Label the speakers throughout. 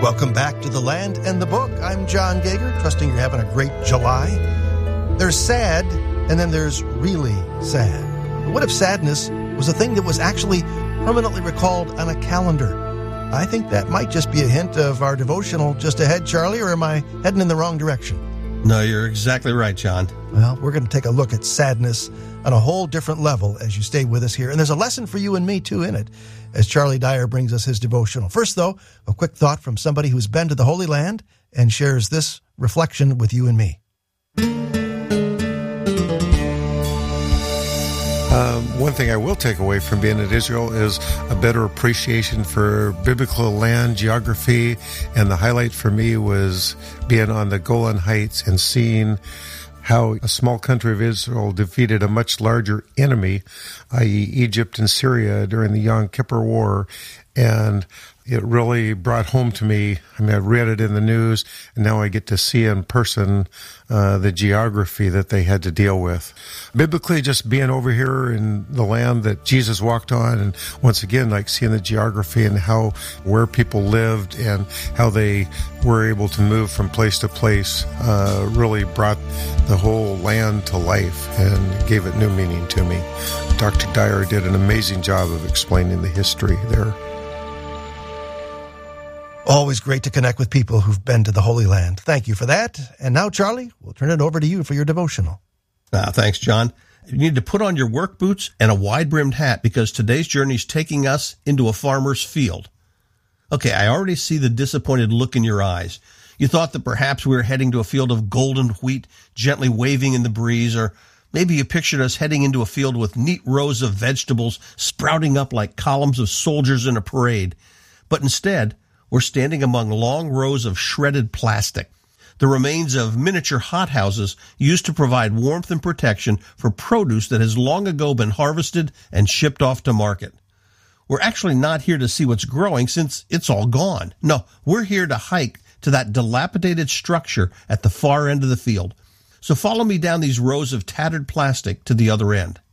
Speaker 1: Welcome back to The Land and the Book. I'm John Gager, trusting you're having a great July. There's sad, and then there's really sad. But what if sadness was a thing that was actually permanently recalled on a calendar? I think that might just be a hint of our devotional just ahead, Charlie, or am I heading in the wrong direction?
Speaker 2: No, you're exactly right, John.
Speaker 1: Well, we're going to take a look at sadness on a whole different level as you stay with us here. And there's a lesson for you and me, too, in it, as Charlie Dyer brings us his devotional. First, though, a quick thought from somebody who's been to the Holy Land and shares this reflection with you and me.
Speaker 3: One thing I will take away from being at Israel is a better appreciation for biblical land, geography, and the highlight for me was being on the Golan Heights and seeing how a small country of Israel defeated a much larger enemy, i.e. Egypt and Syria, during the Yom Kippur War. And it really brought home to me, I mean, I read it in the news, and now I get to see in person the geography that they had to deal with. Biblically, just being over here in the land that Jesus walked on, and once again, like seeing the geography and where people lived and how they were able to move from place to place, really brought the whole land to life and gave it new meaning to me. Dr. Dyer did an amazing job of explaining the history there.
Speaker 1: Always great to connect with people who've been to the Holy Land. Thank you for that. And now, Charlie, we'll turn it over to you for your devotional.
Speaker 2: Thanks, John. You need to put on your work boots and a wide-brimmed hat because today's journey is taking us into a farmer's field. Okay, I already see the disappointed look in your eyes. You thought that perhaps we were heading to a field of golden wheat gently waving in the breeze, or maybe you pictured us heading into a field with neat rows of vegetables sprouting up like columns of soldiers in a parade. But instead, we're standing among long rows of shredded plastic, the remains of miniature hothouses used to provide warmth and protection for produce that has long ago been harvested and shipped off to market. We're actually not here to see what's growing since it's all gone. No, we're here to hike to that dilapidated structure at the far end of the field. So follow me down these rows of tattered plastic to the other end.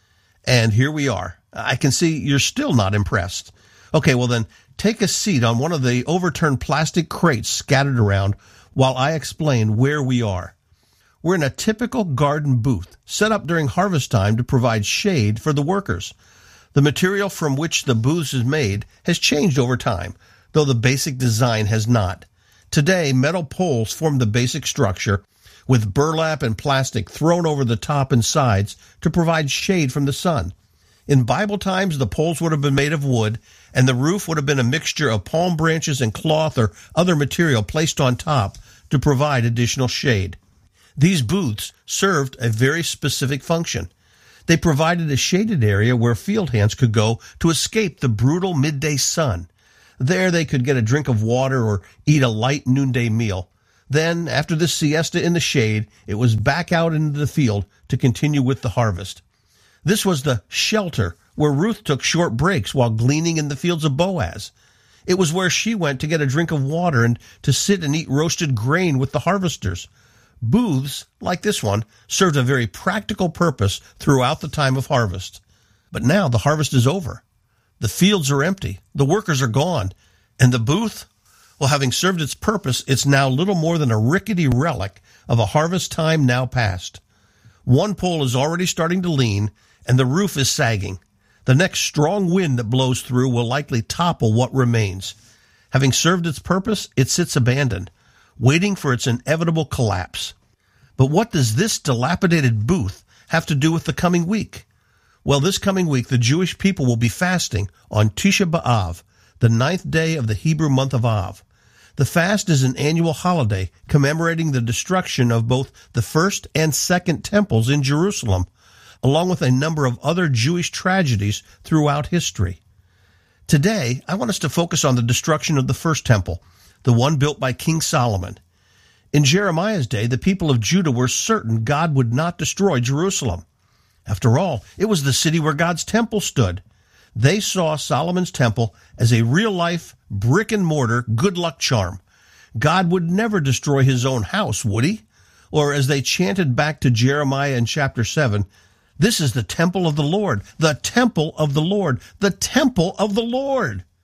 Speaker 2: And here we are. I can see you're still not impressed. Okay, well then, take a seat on one of the overturned plastic crates scattered around while I explain where we are. We're in a typical garden booth set up during harvest time to provide shade for the workers. The material from which the booth is made has changed over time, though the basic design has not. Today, metal poles form the basic structure, with burlap and plastic thrown over the top and sides to provide shade from the sun. In Bible times, the poles would have been made of wood, and the roof would have been a mixture of palm branches and cloth or other material placed on top to provide additional shade. These booths served a very specific function. They provided a shaded area where field hands could go to escape the brutal midday sun. There they could get a drink of water or eat a light noonday meal. Then, after the siesta in the shade, it was back out into the field to continue with the harvest. This was the shelter where Ruth took short breaks while gleaning in the fields of Boaz. It was where she went to get a drink of water and to sit and eat roasted grain with the harvesters. Booths, like this one, served a very practical purpose throughout the time of harvest. But now the harvest is over. The fields are empty, the workers are gone, and the booth, well, having served its purpose, it's now little more than a rickety relic of a harvest time now past. One pole is already starting to lean, and the roof is sagging. The next strong wind that blows through will likely topple what remains. Having served its purpose, it sits abandoned, waiting for its inevitable collapse. But what does this dilapidated booth have to do with the coming week? Well, this coming week, the Jewish people will be fasting on Tisha B'Av, the 9th day of the Hebrew month of Av. The fast is an annual holiday commemorating the destruction of both the first and second temples in Jerusalem, along with a number of other Jewish tragedies throughout history. Today, I want us to focus on the destruction of the first temple, the one built by King Solomon. In Jeremiah's day, the people of Judah were certain God would not destroy Jerusalem. After all, it was the city where God's temple stood. They saw Solomon's temple as a real-life, brick-and-mortar good luck charm. God would never destroy his own house, would he? Or as they chanted back to Jeremiah in chapter 7, "This is the temple of the Lord, the temple of the Lord, the temple of the Lord."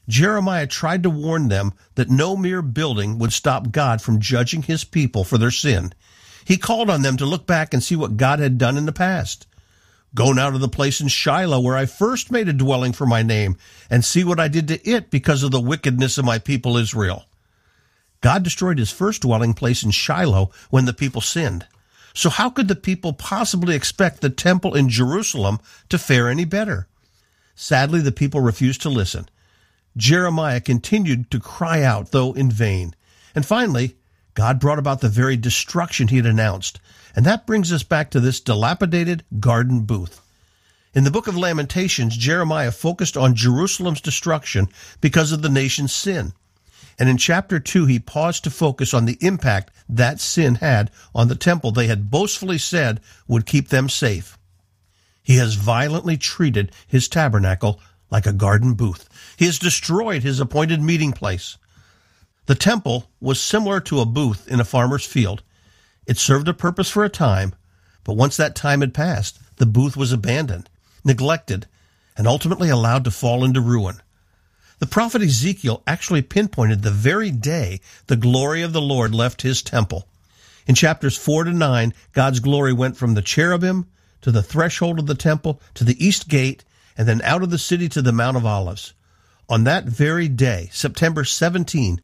Speaker 2: Jeremiah tried to warn them that no mere building would stop God from judging his people for their sin. He called on them to look back and see what God had done in the past. Go now to the place in Shiloh where I first made a dwelling for my name, and see what I did to it because of the wickedness of my people Israel. God destroyed his first dwelling place in Shiloh when the people sinned. So how could the people possibly expect the temple in Jerusalem to fare any better? Sadly, the people refused to listen. Jeremiah continued to cry out, though in vain. And finally, God brought about the very destruction he had announced. And that brings us back to this dilapidated garden booth. In the book of Lamentations, Jeremiah focused on Jerusalem's destruction because of the nation's sin. And in chapter 2, he paused to focus on the impact that sin had on the temple they had boastfully said would keep them safe. He has violently treated his tabernacle like a garden booth. He has destroyed his appointed meeting place. The temple was similar to a booth in a farmer's field. It served a purpose for a time, but once that time had passed, the booth was abandoned, neglected, and ultimately allowed to fall into ruin. The prophet Ezekiel actually pinpointed the very day the glory of the Lord left his temple. In chapters 4 to 9, God's glory went from the cherubim to the threshold of the temple to the east gate, and then out of the city to the Mount of Olives. On that very day, September 17,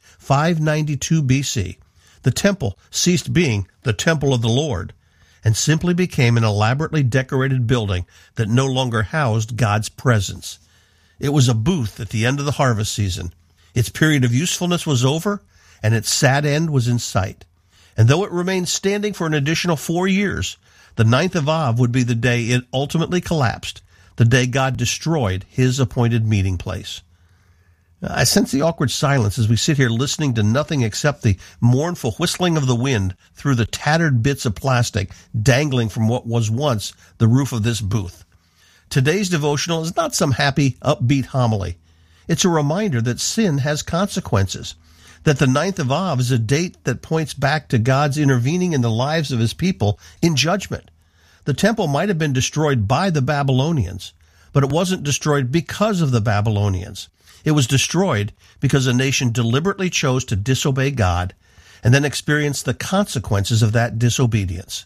Speaker 2: 592 BC, the temple ceased being the temple of the Lord and simply became an elaborately decorated building that no longer housed God's presence. It was a booth at the end of the harvest season. Its period of usefulness was over, and its sad end was in sight. And though it remained standing for an additional 4 years, the 9th of Av would be the day it ultimately collapsed, the day God destroyed his appointed meeting place. I sense the awkward silence as we sit here listening to nothing except the mournful whistling of the wind through the tattered bits of plastic dangling from what was once the roof of this booth. Today's devotional is not some happy, upbeat homily. It's a reminder that sin has consequences, that the 9th of Av is a date that points back to God's intervening in the lives of his people in judgment. The temple might have been destroyed by the Babylonians, but it wasn't destroyed because of the Babylonians. It was destroyed because a nation deliberately chose to disobey God and then experienced the consequences of that disobedience.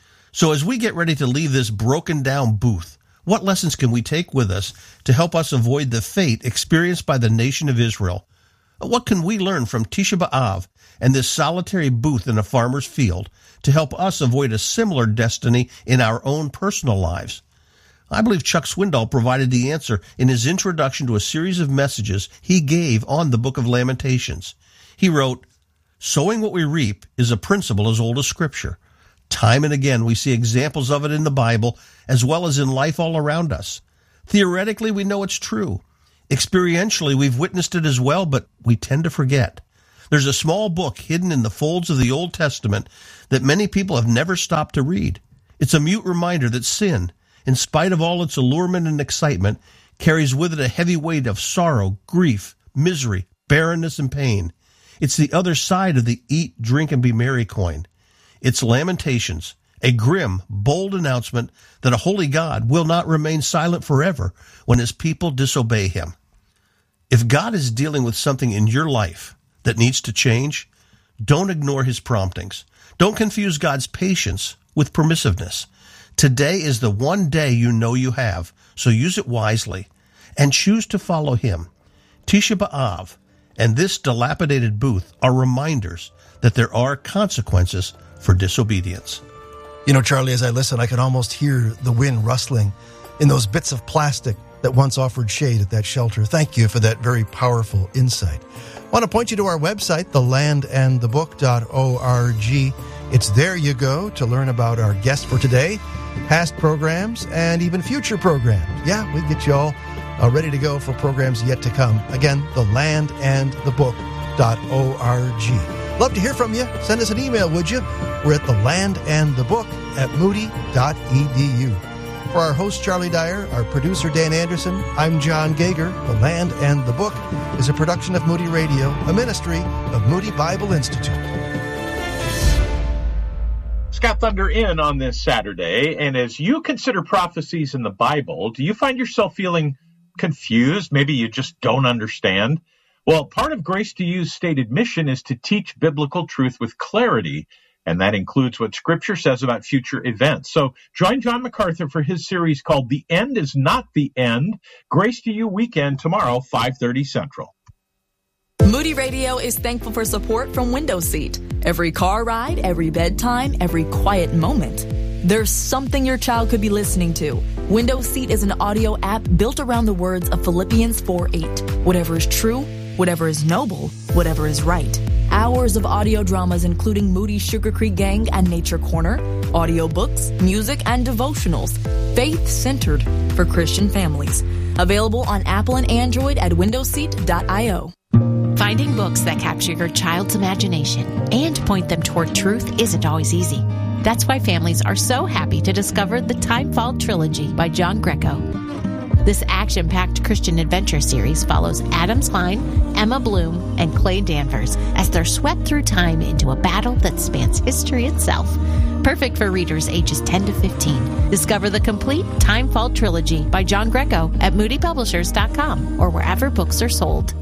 Speaker 2: So as we get ready to leave this broken down booth, what lessons can we take with us to help us avoid the fate experienced by the nation of Israel? What can we learn from Tisha B'Av and this solitary booth in a farmer's field to help us avoid a similar destiny in our own personal lives? I believe Chuck Swindoll provided the answer in his introduction to a series of messages he gave on the book of Lamentations. He wrote, "Sowing what we reap is a principle as old as Scripture. Time and again we see examples of it in the Bible as well as in life all around us. Theoretically, we know it's true. Experientially, we've witnessed it as well, but we tend to forget. There's a small book hidden in the folds of the Old Testament that many people have never stopped to read. It's a mute reminder that sin, in spite of all its allurement and excitement, carries with it a heavy weight of sorrow, grief, misery, barrenness, and pain. It's the other side of the eat, drink, and be merry coin. It's Lamentations, a grim, bold announcement that a holy God will not remain silent forever when his people disobey him. If God is dealing with something in your life that needs to change, don't ignore his promptings. Don't confuse God's patience with permissiveness. Today is the one day you know you have, so use it wisely and choose to follow him. Tisha B'Av and this dilapidated booth are reminders that there are consequences for disobedience.
Speaker 1: You know, Charlie, as I listen, I can almost hear the wind rustling in those bits of plastic that once offered shade at that shelter. Thank you for that very powerful insight. I want to point you to our website, thelandandthebook.org. It's there you go to learn about our guest for today, past programs, and even future programs. Yeah, we get you all ready to go for programs yet to come. Again, thelandandthebook.org. Love to hear from you. Send us an email, would you? We're at thelandandthebook@moody.edu. For our host, Charlie Dyer, our producer, Dan Anderson, I'm John Gager. The Land and the Book is a production of Moody Radio, a ministry of Moody Bible Institute.
Speaker 4: Scott Thunder in on this Saturday, and as you consider prophecies in the Bible, do you find yourself feeling confused. Maybe you just don't understand. Well, part of Grace to You's stated mission is to teach biblical truth with clarity, and that includes what Scripture says about future events. So join John MacArthur for his series called The End is Not the End, Grace to You Weekend, tomorrow, 5:30 Central.
Speaker 5: Moody Radio is thankful for support from Window Seat. Every car ride, every bedtime, every quiet moment, there's something your child could be listening to. Window Seat is an audio app built around the words of Philippians 4:8. Whatever is true, whatever is noble, whatever is right. Hours of audio dramas including Moody's Sugar Creek Gang and Nature Corner, audiobooks, music, and devotionals, faith-centered for Christian families. Available on Apple and Android at windowseat.io.
Speaker 6: Finding books that capture your child's imagination and point them toward truth isn't always easy. That's why families are so happy to discover the Timefall Trilogy by John Greco. This action-packed Christian adventure series follows Adam Klein, Emma Bloom, and Clay Danvers as they're swept through time into a battle that spans history itself. Perfect for readers ages 10 to 15. Discover the complete Timefall Trilogy by John Greco at moodypublishers.com or wherever books are sold.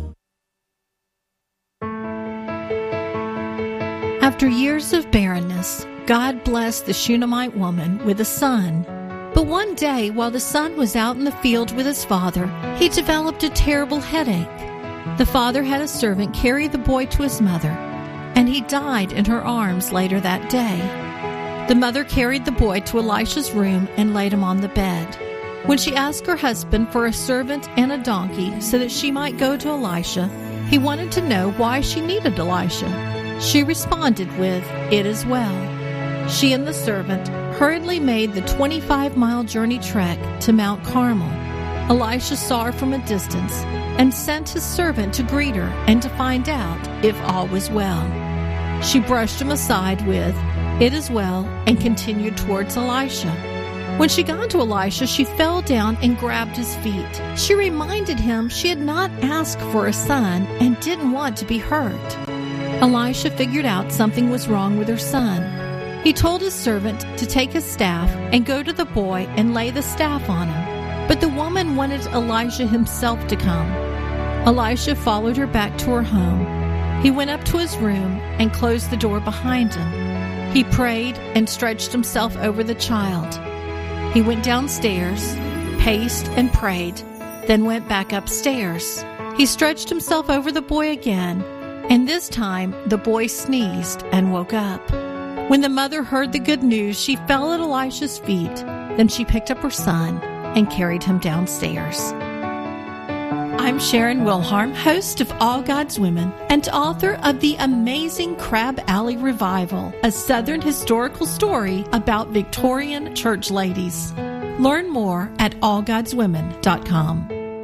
Speaker 7: After years of barrenness, God blessed the Shunammite woman with a son. But one day, while the son was out in the field with his father, he developed a terrible headache. The father had a servant carry the boy to his mother, and he died in her arms later that day. The mother carried the boy to Elisha's room and laid him on the bed. When she asked her husband for a servant and a donkey so that she might go to Elisha, he wanted to know why she needed Elisha. She responded with, "It is well." She and the servant hurriedly made the 25-mile journey trek to Mount Carmel. Elisha saw her from a distance and sent his servant to greet her and to find out if all was well. She brushed him aside with, "It is well," and continued towards Elisha. When she got to Elisha, she fell down and grabbed his feet. She reminded him she had not asked for a son and didn't want to be hurt. Elisha figured out something was wrong with her son. He told his servant to take his staff and go to the boy and lay the staff on him. But the woman wanted Elisha himself to come. Elisha followed her back to her home. He went up to his room and closed the door behind him. He prayed and stretched himself over the child. He went downstairs, paced and prayed, then went back upstairs. He stretched himself over the boy again, and this time the boy sneezed and woke up. When the mother heard the good news, she fell at Elisha's feet. Then she picked up her son and carried him downstairs. I'm Sharon Wilharm, host of All God's Women and author of the amazing Crab Alley Revival, a Southern historical story about Victorian church ladies. Learn more at allgodswomen.com.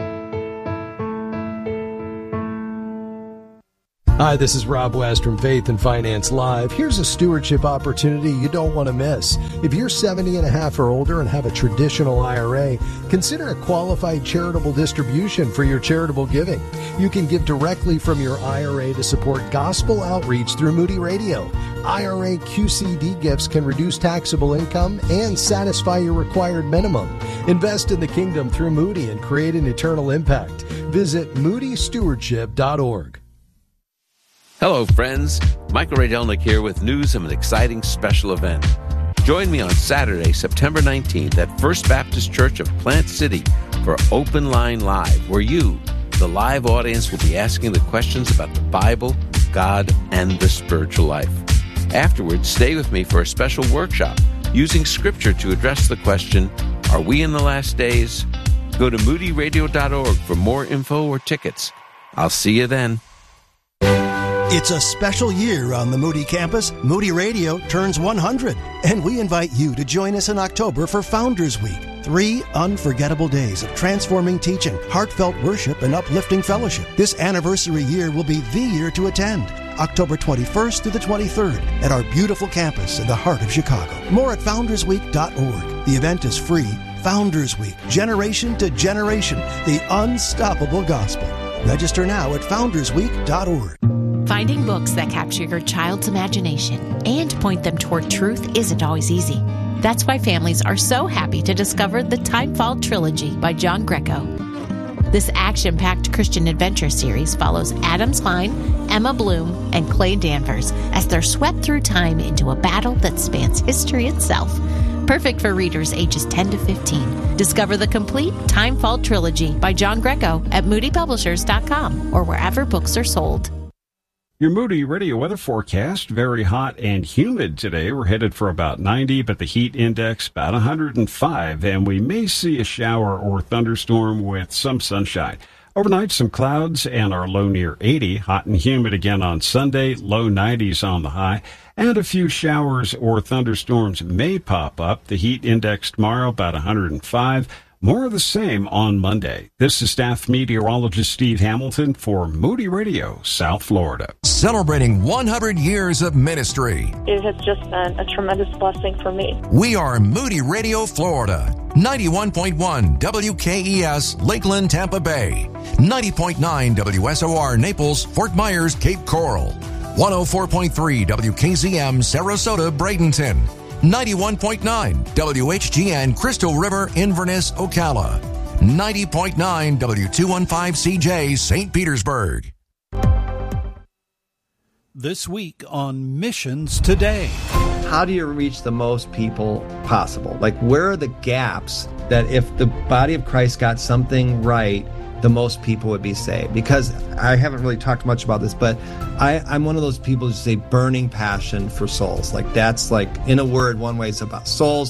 Speaker 8: Hi, this is Rob West from Faith and Finance Live. Here's a stewardship opportunity you don't want to miss. If you're 70 and a half or older and have a traditional IRA, consider a qualified charitable distribution for your charitable giving. You can give directly from your IRA to support gospel outreach through Moody Radio. IRA QCD gifts can reduce taxable income and satisfy your required minimum. Invest in the kingdom through Moody and create an eternal impact. Visit moodystewardship.org.
Speaker 9: Hello, friends. Michael Ray Delnick here with news of an exciting special event. Join me on Saturday, September 19th at First Baptist Church of Plant City for Open Line Live, where you, the live audience, will be asking the questions about the Bible, God, and the spiritual life. Afterwards, stay with me for a special workshop using Scripture to address the question, are we in the last days? Go to moodyradio.org for more info or tickets. I'll see you then.
Speaker 1: It's a special year on the Moody campus. Moody Radio turns 100, and we invite you to join us in October for Founders Week. 3 unforgettable days of transforming teaching, heartfelt worship, and uplifting fellowship. This anniversary year will be the year to attend. October 21st through the 23rd at our beautiful campus in the heart of Chicago. More at foundersweek.org. The event is free. Founders Week, generation to generation, the unstoppable gospel. Register now at foundersweek.org.
Speaker 6: Finding books that capture your child's imagination and point them toward truth isn't always easy. That's why families are so happy to discover the Timefall Trilogy by John Greco. This action-packed Christian adventure series follows Adam Klein, Emma Bloom, and Clay Danvers as they're swept through time into a battle that spans history itself. Perfect for readers ages 10 to 15. Discover the complete Timefall trilogy by John Greco at moodypublishers.com or wherever books are sold.
Speaker 10: Your Moody Radio weather forecast, very hot and humid today. We're headed for about 90, but the heat index about 105, and we may see a shower or thunderstorm with some sunshine. Overnight, some clouds and our low near 80. Hot and humid again on Sunday, low 90s on the high, and a few showers or thunderstorms may pop up. The heat index tomorrow about 105. More of the same on Monday. This is staff meteorologist Steve Hamilton for Moody Radio, South Florida.
Speaker 11: Celebrating 100 years of ministry.
Speaker 12: It has just been a tremendous blessing for me.
Speaker 11: We are Moody Radio, Florida. 91.1 WKES, Lakeland, Tampa Bay. 90.9 WSOR, Naples, Fort Myers, Cape Coral. 104.3 WKZM, Sarasota, Bradenton. 91.9 WHGN, Crystal River, Inverness, Ocala. 90.9 W215CJ, St. Petersburg.
Speaker 13: This week on Missions Today.
Speaker 14: How do you reach the most people possible? Like, where are the gaps that if the body of Christ got something right, the most people would be saved? Because I haven't really talked much about this, but I'm one of those people who say burning passion for souls. Like, that's like, in a word, one way it's about souls.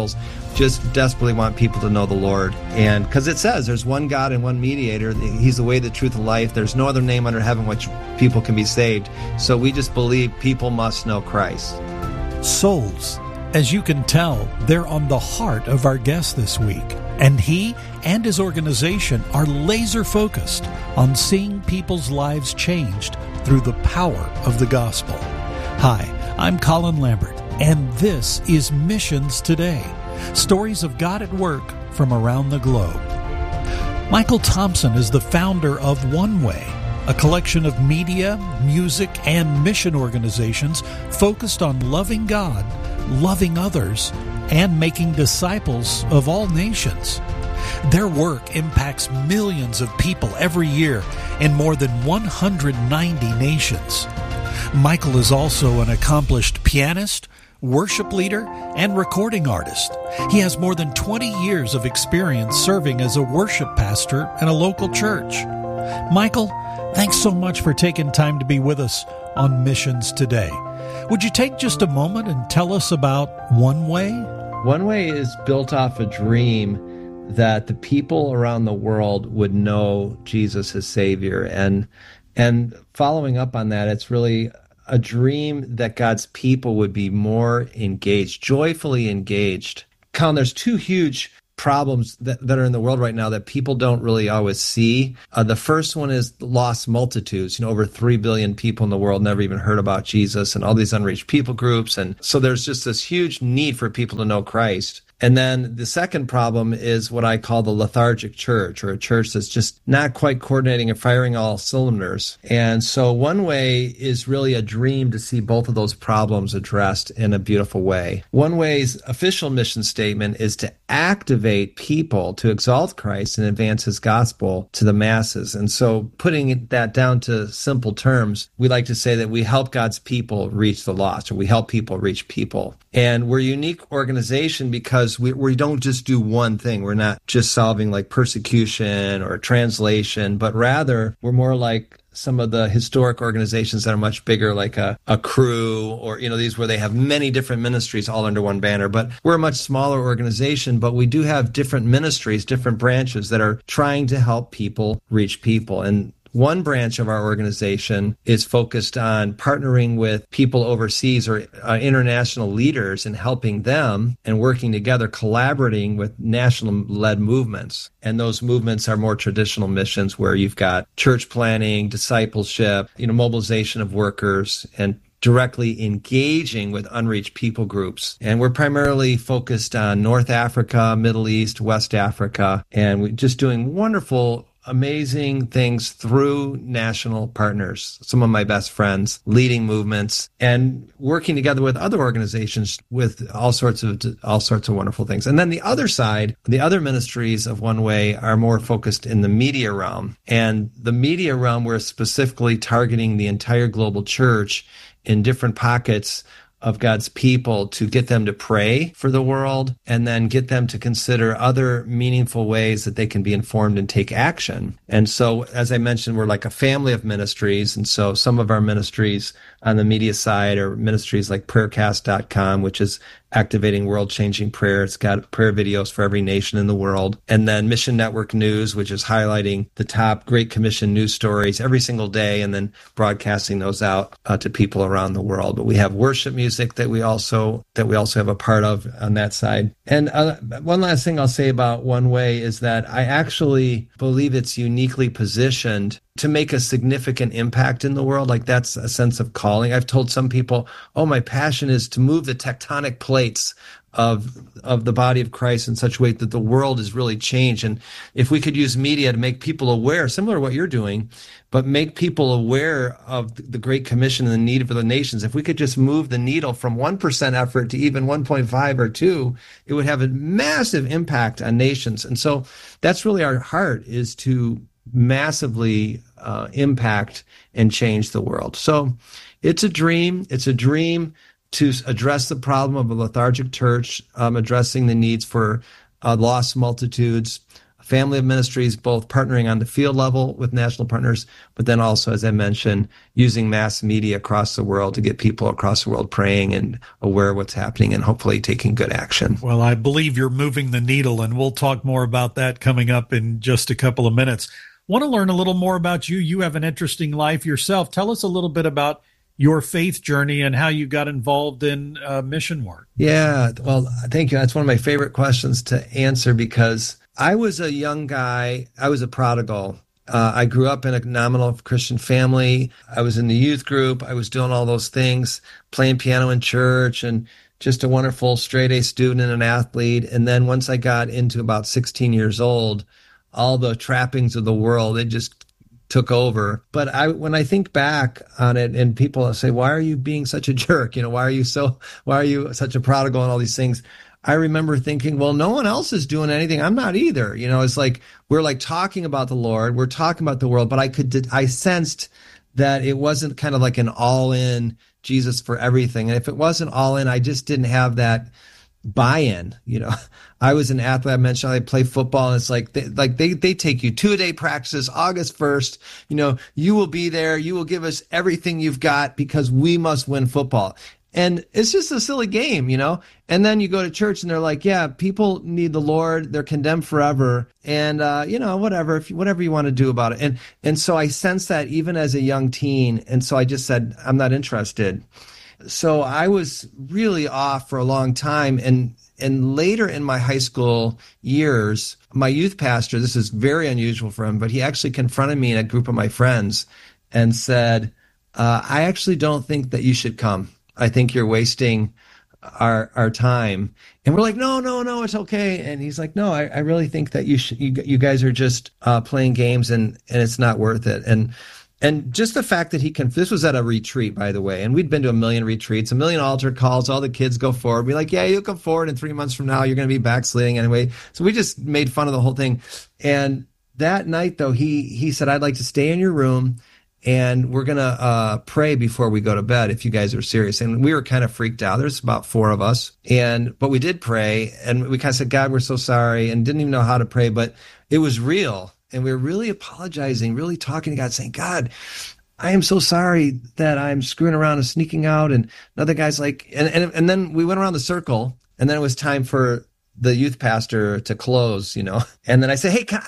Speaker 14: Just desperately want people to know the Lord. And because it says there's one God and one mediator. He's the way, the truth, and life. There's no other name under heaven which people can be saved. So we just believe people must know Christ.
Speaker 13: Souls. As you can tell, they're on the heart of our guest this week. And he and his organization are laser focused on seeing people's lives changed through the power of the gospel. Hi, I'm Colin Lambert, and this is Missions Today. Stories of God at work from around the globe. Michael Thompson is the founder of One Way, a collection of media, music, and mission organizations focused on loving God, loving others, and making disciples of all nations. Their work impacts millions of people every year in more than 190 nations. Michael is also an accomplished pianist, worship leader, and recording artist. He has more than 20 years of experience serving as a worship pastor in a local church. Michael, thanks so much for taking time to be with us on Missions Today. Would you take just a moment and tell us about One Way?
Speaker 14: One Way is built off a dream that the people around the world would know Jesus as Savior. And following up on that, it's really a dream that God's people would be more engaged, joyfully engaged. Colin, there's two huge problems that are in the world right now that people don't really always see. The first one is lost multitudes. Over 3 billion people in the world never even heard about Jesus, and all these unreached people groups. And so there's just this huge need for people to know Christ. And then the second problem is what I call the lethargic church, or a church that's just not quite coordinating and firing all cylinders. And so One Way is really a dream to see both of those problems addressed in a beautiful way. One Way's official mission statement is to activate people to exalt Christ and advance his gospel to the masses. And so putting that down to simple terms, we like to say that we help God's people reach the lost, or we help people reach people. And we're a unique organization because we don't just do one thing. We're not just solving like persecution or translation, but rather we're more like some of the historic organizations that are much bigger, like a Cru, or, these where they have many different ministries all under one banner. But we're a much smaller organization, but we do have different ministries, different branches that are trying to help people reach people. And one branch of our organization is focused on partnering with people overseas or international leaders and helping them and working together, collaborating with national-led movements. And those movements are more traditional missions where you've got church planning, discipleship, mobilization of workers, and directly engaging with unreached people groups. And we're primarily focused on North Africa, Middle East, West Africa, and we're just doing wonderful amazing things through national partners, some of my best friends, leading movements, and working together with other organizations with all sorts of wonderful things. And then the other side, the other ministries of One Way are more focused in the media realm. And the media realm, we're specifically targeting the entire global church in different pockets of God's people to get them to pray for the world and then get them to consider other meaningful ways that they can be informed and take action. And so, as I mentioned, we're like a family of ministries. And so some of our ministries on the media side are ministries like prayercast.com, which is activating world-changing prayer. It's got prayer videos for every nation in the world. And then Mission Network News, which is highlighting the top Great Commission news stories every single day and then broadcasting those out to people around the world. But we have worship music that we also have a part of on that side. And one last thing I'll say about One Way is that I actually believe it's uniquely positioned to make a significant impact in the world. Like, that's a sense of calling. I've told some people, oh, my passion is to move the tectonic plates of the body of Christ in such a way that the world is really changed. And if we could use media to make people aware, similar to what you're doing, but make people aware of the Great Commission and the need for the nations, if we could just move the needle from 1% effort to even 1.5 or 2, it would have a massive impact on nations. And so that's really our heart, is to massively impact and change the world. So it's a dream. It's a dream to address the problem of a lethargic church, addressing the needs for lost multitudes, a family of ministries, both partnering on the field level with national partners, but then also, as I mentioned, using mass media across the world to get people across the world praying and aware of what's happening and hopefully taking good action.
Speaker 13: Well, I believe you're moving the needle, and we'll talk more about that coming up in just a couple of minutes. Want to learn a little more about you. You have an interesting life yourself. Tell us a little bit about your faith journey and how you got involved in mission work.
Speaker 14: Yeah, well, thank you. That's one of my favorite questions to answer, because I was a young guy. I was a prodigal. I grew up in a nominal Christian family. I was in the youth group. I was doing all those things, playing piano in church, and just a wonderful straight-A student and an athlete. And then once I got into about 16 years old, all the trappings of the world, it just took over. But when I think back on it, and people say, why are you being such a jerk? Why are you such a prodigal and all these things? I remember thinking, well, no one else is doing anything. I'm not either. It's like, we're like talking about the Lord, we're talking about the world, but I sensed that it wasn't kind of like an all-in Jesus for everything. And if it wasn't all in, I just didn't have that buy-in. I was an athlete. I mentioned I play football, and it's like they take you 2-a-day practices, August 1st. You will be there. You will give us everything you've got because we must win football. And it's just a silly game, And then you go to church and they're like, yeah, people need the Lord. They're condemned forever. And, whatever you want to do about it. And so I sensed that even as a young teen. And so I just said, I'm not interested. So I was really off for a long time. And later in my high school years, my youth pastor, this is very unusual for him, but he actually confronted me in a group of my friends and said, I actually don't think that you should come. I think you're wasting our time. And we're like, no, it's okay. And he's like, no, I really think that you guys are just playing games and it's not worth it. And just the fact that this was at a retreat, by the way, and we'd been to 1 million retreats, 1 million altar calls, all the kids go forward. We're like, yeah, you'll come forward, and 3 months from now, you're going to be backsliding anyway. So we just made fun of the whole thing. And that night, though, he said, I'd like to stay in your room, and we're going to pray before we go to bed if you guys are serious. And we were kind of freaked out. There's about 4 of us. But we did pray, and we kind of said, God, we're so sorry, and didn't even know how to pray, but it was real. And we were really apologizing, really talking to God, saying, God, I am so sorry that I'm screwing around and sneaking out. And another guy's like, and then we went around the circle, and then it was time for the youth pastor to close, And then I said, hey, can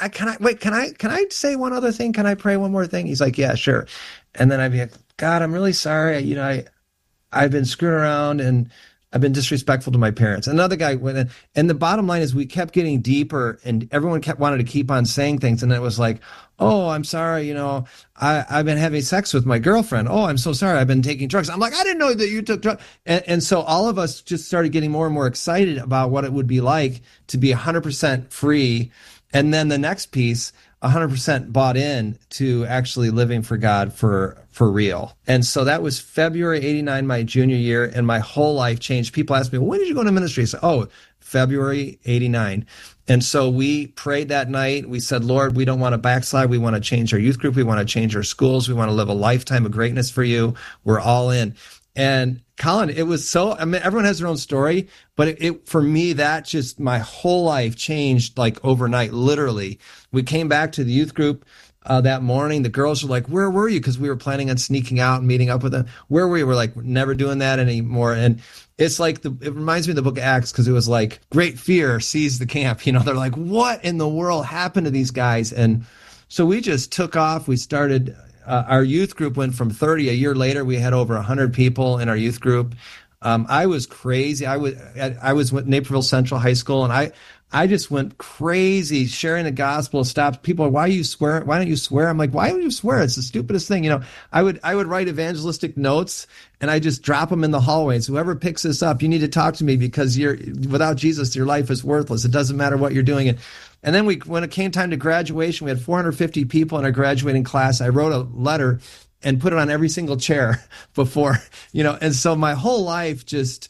Speaker 14: I say one other thing? Can I pray one more thing? He's like, yeah, sure. And then I'd be like, God, I'm really sorry. I've been screwing around and I've been disrespectful to my parents. Another guy went in, and the bottom line is we kept getting deeper, and everyone wanted to keep on saying things. And it was like, oh, I'm sorry. I've been having sex with my girlfriend. Oh, I'm so sorry. I've been taking drugs. I'm like, I didn't know that you took drugs. And so all of us just started getting more and more excited about what it would be like to be 100% free. And then the next piece, 100% bought in to actually living for God for real. And so that was February 89, my junior year, and my whole life changed. People ask me, when did you go into ministry? I said, February 89. And so we prayed that night. We said, Lord, we don't want to backslide. We want to change our youth group. We want to change our schools. We want to live a lifetime of greatness for you. We're all in. And Colin, it was everyone has their own story, but for me, that just, my whole life changed like overnight, literally. We came back to the youth group that morning. The girls were like, where were you? Because we were planning on sneaking out and meeting up with them. Where were you? We're like, we're never doing that anymore. And it's like, it reminds me of the book of Acts, because it was like great fear seized the camp. They're like, what in the world happened to these guys? And so we just took off. We started, our youth group went from 30. A year later, we had over 100 people in our youth group. I was crazy. I was with Naperville Central High School, and I just went crazy sharing the gospel. Stopped people. Why don't you swear? I'm like, why would you swear? It's the stupidest thing. I would write evangelistic notes, and I just drop them in the hallway. So whoever picks this up, you need to talk to me, because without Jesus, your life is worthless. It doesn't matter what you're doing. And then when it came time to graduation, we had 450 people in our graduating class. I wrote a letter and put it on every single chair before, and so my whole life just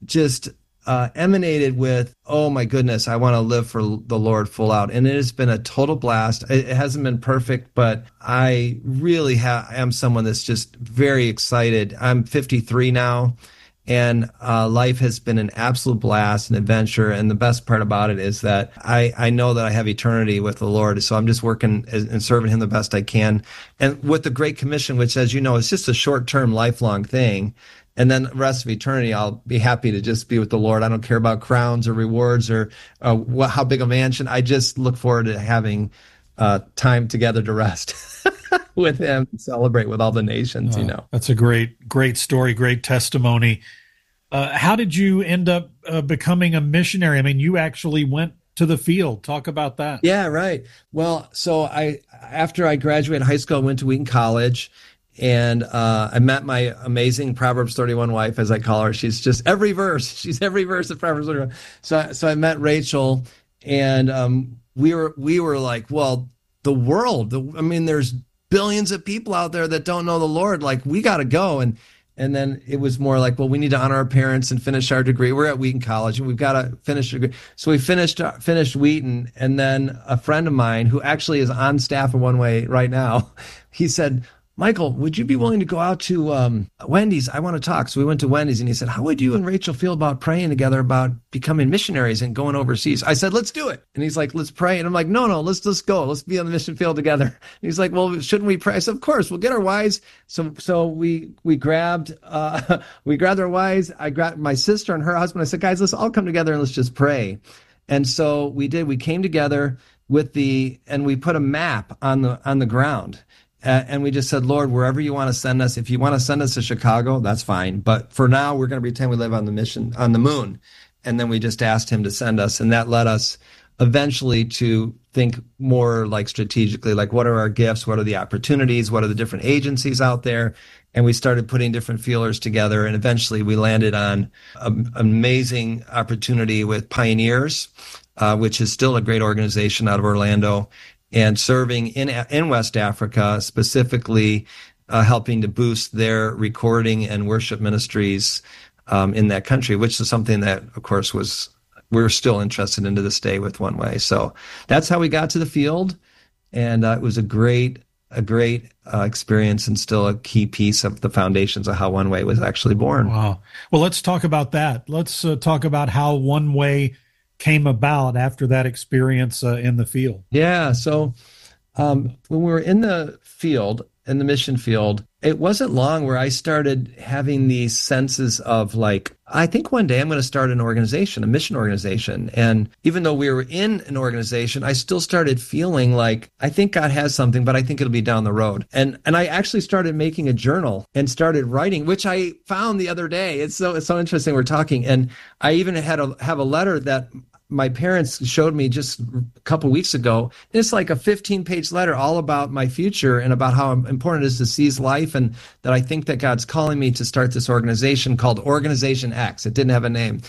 Speaker 14: emanated with, oh my goodness, I want to live for the Lord full out. And it has been a total blast. It hasn't been perfect, but I really am someone that's just very excited. I'm 53 now, and life has been an absolute blast, an adventure. And the best part about it is that I know that I have eternity with the Lord. So I'm just working and serving him the best I can. And with the Great Commission, which, as you know, is just a short-term, lifelong thing. And then the rest of eternity, I'll be happy to just be with the Lord. I don't care about crowns or rewards or how big a mansion. I just look forward to having time together to rest with him and celebrate with all the nations,
Speaker 13: That's a great story, great testimony. How did you end up becoming a missionary? I mean, you actually went to the field. Talk about that.
Speaker 14: Yeah, right. Well, so after I graduated high school, I went to Wheaton College. And I met my amazing Proverbs 31 wife, as I call her. She's just every verse. She's every verse of Proverbs 31. So I met Rachel, and we were like, well, the world. There's billions of people out there that don't know the Lord. Like, we got to go. And then it was more like, well, we need to honor our parents and finish our degree. We're at Wheaton College, and we've got to finish a degree. So we finished Wheaton, and then a friend of mine who actually is on staff at One Way right now, he said, Michael, would you be willing to go out to Wendy's? I want to talk. So we went to Wendy's, and he said, how would you and Rachel feel about praying together about becoming missionaries and going overseas? I said, let's do it. And he's like, let's pray. And I'm like, no, let's go. Let's be on the mission field together. And he's like, well, shouldn't we pray? I said, of course, we'll get our wives. So we grabbed our wives. I grabbed my sister and her husband. I said, guys, let's all come together and let's just pray. And so we did. We came together and we put a map on the ground. And we just said, Lord, wherever you want to send us, if you want to send us to Chicago, that's fine. But for now, we're going to pretend we live on the moon. And then we just asked him to send us. And that led us eventually to think more like strategically, like what are our gifts? What are the opportunities? What are the different agencies out there? And we started putting different feelers together. And eventually we landed on an amazing opportunity with Pioneers, which is still a great organization out of Orlando, and serving in West Africa, specifically helping to boost their recording and worship ministries in that country, which is something that, of course, we're still interested in to this day with One Way. So that's how we got to the field, and it was a great experience, and still a key piece of the foundations of how One Way was actually born.
Speaker 13: Wow. Well, let's talk about that. Let's talk about how One Way came about after that experience in the field.
Speaker 14: Yeah. So when we were in the field, in the mission field, it wasn't long where I started having these senses of like, I think one day I'm going to start an organization, a mission organization. And even though we were in an organization, I still started feeling like, I think God has something, but I think it'll be down the road. And I actually started making a journal and started writing, which I found the other day. It's so interesting. We're talking. And I even have a letter that my parents showed me just a couple of weeks ago. It's like a 15-page letter all about my future and about how important it is to seize life, and that I think that God's calling me to start this organization called Organization X. It didn't have a name.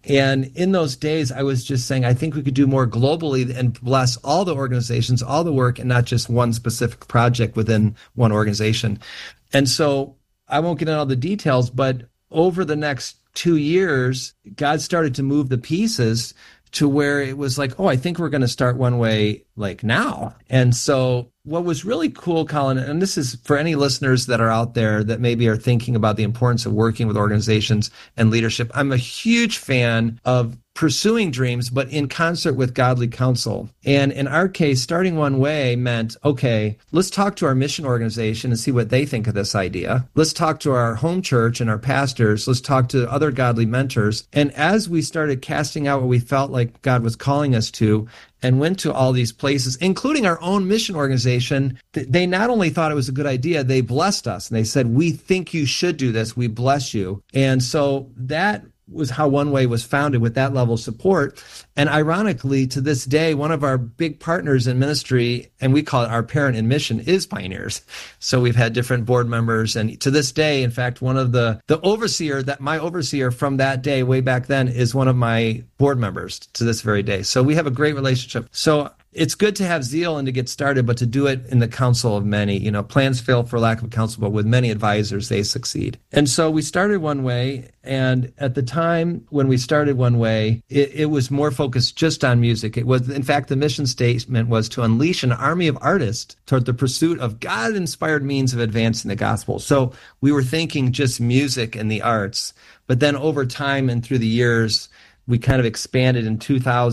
Speaker 14: And in those days, I was just saying, I think we could do more globally and bless all the organizations, all the work, and not just one specific project within one organization. And so I won't get into all the details, but over the next 2 years, God started to move the pieces to where it was like, oh, I think we're going to start One Way like now. And so what was really cool, Colin, and this is for any listeners that are out there that maybe are thinking about the importance of working with organizations and leadership, I'm a huge fan of pursuing dreams, but in concert with godly counsel. And in our case, starting One Way meant, okay, let's talk to our mission organization and see what they think of this idea. Let's talk to our home church and our pastors. Let's talk to other godly mentors. And as we started casting out what we felt like God was calling us to, and went to all these places, including our own mission organization, they not only thought it was a good idea, they blessed us. And they said, we think you should do this. We bless you. And so that was how One Way was founded, with that level of support. And ironically, to this day, one of our big partners in ministry, and we call it our parent in mission, is Pioneers. So we've had different board members. And to this day, in fact, one of the overseer, my overseer from that day, way back then, is one of my board members to this very day. So we have a great relationship. So it's good to have zeal and to get started, but to do it in the counsel of many. Plans fail for lack of counsel, but with many advisors, they succeed. And so we started One Way. And at the time when we started One Way, it was more focused just on music. It was, in fact, the mission statement was to unleash an army of artists toward the pursuit of God-inspired means of advancing the gospel. So we were thinking just music and the arts. But then over time and through the years, we kind of expanded in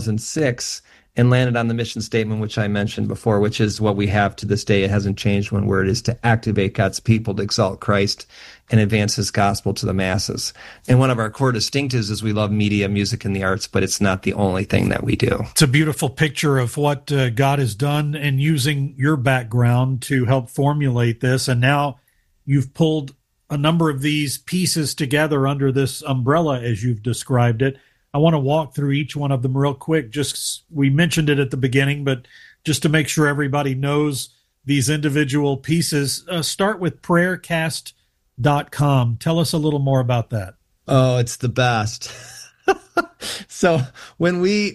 Speaker 14: 2006 and landed on the mission statement, which I mentioned before, which is what we have to this day. It hasn't changed one word, is to activate God's people to exalt Christ and advance his gospel to the masses. And one of our core distinctives is we love media, music, and the arts, but it's not the only thing that we do.
Speaker 13: It's a beautiful picture of what God has done and using your background to help formulate this. And now you've pulled a number of these pieces together under this umbrella, as you've described it. I want to walk through each one of them real quick. We mentioned it at the beginning, but just to make sure everybody knows these individual pieces, start with prayercast.com. Tell us a little more about that.
Speaker 14: Oh, it's the best. So when we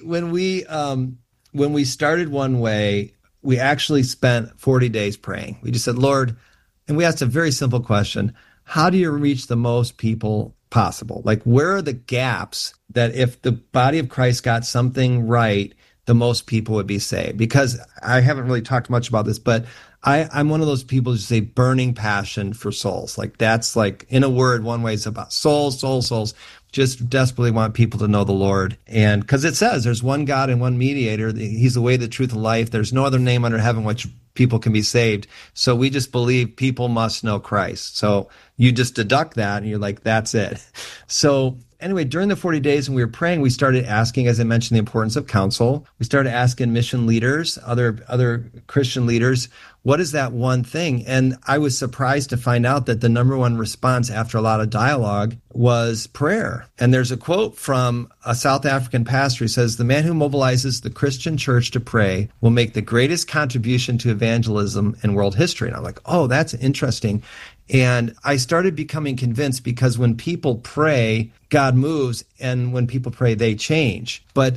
Speaker 14: started One Way, we actually spent 40 days praying. We just said, Lord, and we asked a very simple question: how do you reach the most people possible? Like, where are the gaps that if the body of Christ got something right, the most people would be saved? Because I haven't really talked much about this, but I'm one of those people who say burning passion for souls. Like, that's like, in a word, One Way is about souls. Just desperately want people to know the Lord. And because it says there's one God and one mediator. He's the way, the truth, and life. There's no other name under heaven which people can be saved. So we just believe people must know Christ. So you just deduct that and you're like, that's it. So anyway, during the 40 days when we were praying, we started asking, as I mentioned, the importance of counsel. We started asking mission leaders, other Christian leaders, what is that one thing? And I was surprised to find out that the number one response after a lot of dialogue was prayer. And there's a quote from a South African pastor. He says, the man who mobilizes the Christian church to pray will make the greatest contribution to evangelism in world history. And I'm like, oh, that's interesting. And I started becoming convinced, because when people pray, God moves, and when people pray, they change. But